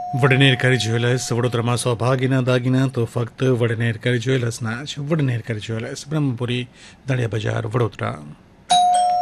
વડનેરકારી jewellers વડોદરામાં સૌભાગ્યના દાગીના તો ફક્ત વડનેરકારી જ્વેલર્સના જ. વડનેરકારી જ્વેલર્સ, બ્રહ્મપુરી, દળિયા બજાર, વડોદરા.